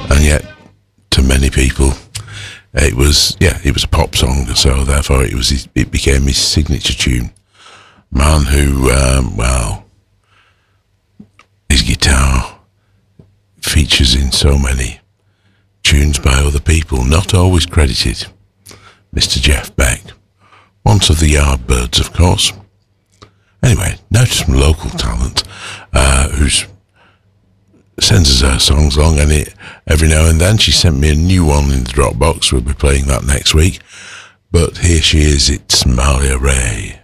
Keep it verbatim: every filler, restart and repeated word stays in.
and yet to many people it was, yeah, it was a pop song, so therefore it was his, it became his signature tune. Man who, um, well, his guitar features in so many tunes by other people, not always credited. Mister Jeff Beck, once of the Yardbirds, of course. Anyway, now to some local talent uh, who's sends us her songs along, and it, every now and then she sent me a new one in the Dropbox. We'll be playing that next week. But here she is, it's Malia Ray.